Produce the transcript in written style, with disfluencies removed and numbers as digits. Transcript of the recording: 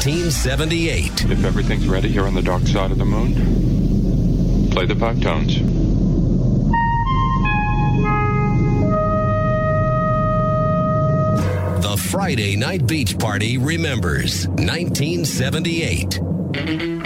1978. If everything's ready here on the dark side of the moon, play the 5 tones. The Friday Night Beach Party remembers 1978.